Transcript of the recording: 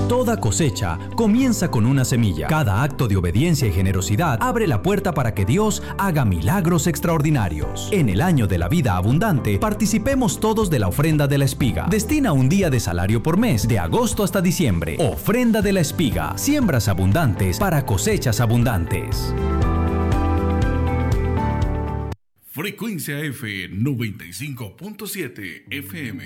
Toda cosecha comienza con una semilla. Cada acto de obediencia y generosidad abre la puerta para que Dios haga milagros extraordinarios. En el año de la vida abundante, participemos todos de la ofrenda de la espiga. Destina un día de salario por mes, de agosto hasta diciembre. Ofrenda de la espiga. Siembras abundantes para cosechas abundantes. Frecuencia F 95.7 FM.